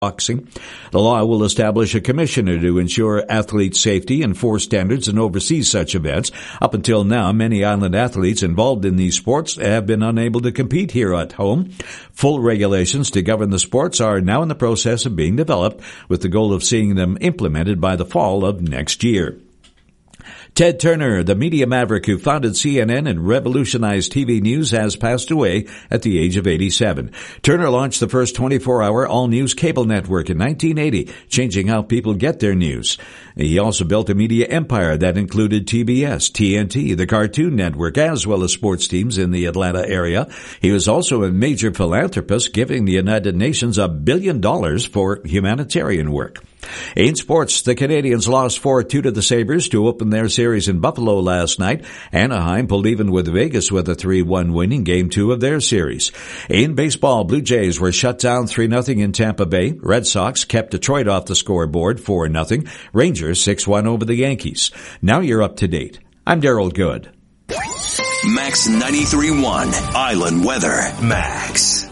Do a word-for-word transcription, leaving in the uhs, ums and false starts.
boxing. The law will establish a commissioner to ensure athlete safety, enforce standards, and oversee such events. Up until now, many island athletes involved in these sports have been unable to compete here at home. Full regulations to govern the sports are now in the process of being developed, with the goal of seeing them implemented by the fall of next year. Ted Turner, the media maverick who founded C N N and revolutionized T V news, has passed away at the age of eighty-seven. Turner launched the first twenty-four hour all-news cable network in nineteen eighty, changing how people get their news. He also built a media empire that included T B S, T N T, the Cartoon Network, as well as sports teams in the Atlanta area. He was also a major philanthropist, giving the United Nations a billion dollars for humanitarian work. In sports, the Canadians lost four two to the Sabres to open their series in Buffalo last night. Anaheim pulled even with Vegas with a three one win in Game two of their series. In baseball, Blue Jays were shut down three nothing in Tampa Bay. Red Sox kept Detroit off the scoreboard four nothing. Rangers six one over the Yankees. Now you're up to date. I'm Daryl Good. Max ninety-three point one, Island Weather. Max.